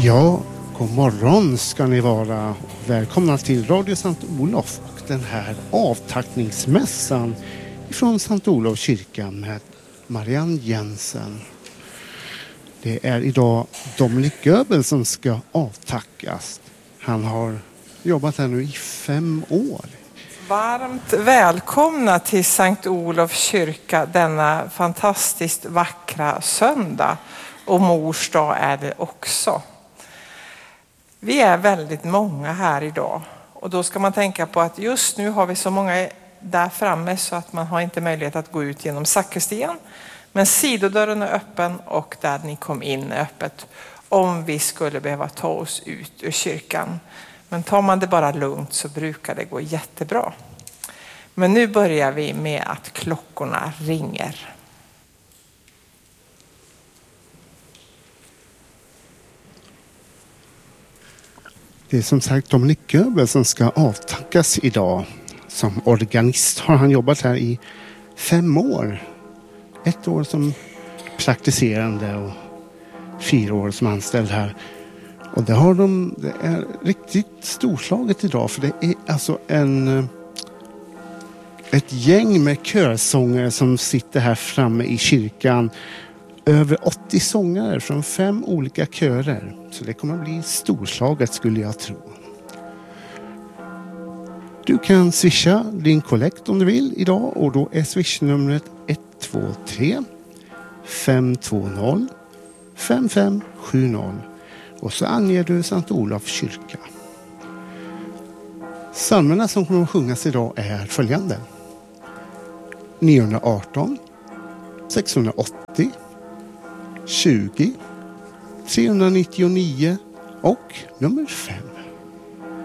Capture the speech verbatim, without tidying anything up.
Ja, god morgon ska ni vara. Välkomna till Radio Sankt Olof och den här avtackningsmässan från Sankt Olof kyrka med Marianne Jensen. Det är idag Dominik Göbel som ska avtackas. Han har jobbat här nu i fem år. Varmt välkomna till Sankt Olof kyrka denna fantastiskt vackra söndag. Och mors dag är det också. Vi är väldigt många här idag. Och då ska man tänka på att just nu har vi så många där framme så att man har inte möjlighet att gå ut genom sakristian. Men sidodörren är öppen och där ni kom in är öppet om vi skulle behöva ta oss ut ur kyrkan. Men tar man det bara lugnt så brukar det gå jättebra. Men nu börjar vi med att klockorna ringer. Det är som sagt Dominik Göbel som ska avtackas idag. Som organist har han jobbat här i fem år. Ett år som praktiserande och fyra år som anställd här. Och det har de, det är riktigt storslaget idag för det är alltså en ett gäng med körsångare som sitter här framme i kyrkan. Över åttio sångare från fem olika körer. Så det kommer att bli storslaget skulle jag tro. Du kan swisha din kollekt om du vill idag. Och då är swishnumret ett två tre fem två noll fem fem sju noll. Och så anger du Sankt Olof kyrka. Psalmerna som kommer att sjungas idag är följande. niohundraarton sexhundraåttio tjugo trehundranittionio och nummer fem.